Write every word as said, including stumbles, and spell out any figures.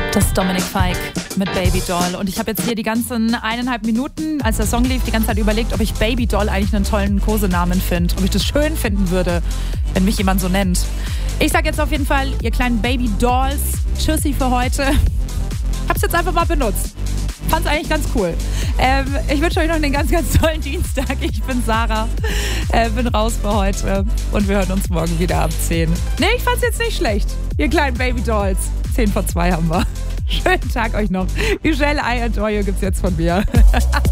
Das ist Dominik Fike mit Baby Doll. Und ich habe jetzt hier die ganzen eineinhalb Minuten, als der Song lief, die ganze Zeit überlegt, ob ich Baby Doll eigentlich einen tollen Kosenamen finde. Ob ich das schön finden würde, wenn mich jemand so nennt. Ich sage jetzt auf jeden Fall, ihr kleinen Baby Dolls, tschüssi für heute. Hab's jetzt einfach mal benutzt. Fand's eigentlich ganz cool. Ähm, ich wünsche euch noch einen ganz, ganz tollen Dienstag. Ich bin Sarah, äh, bin raus für heute und wir hören uns morgen wieder ab zehn. Nee, ich fand's jetzt nicht schlecht. Ihr kleinen Baby Dolls. zehn vor zwei haben wir. Schönen Tag euch noch. Michelle, I adore you gibt's jetzt von mir.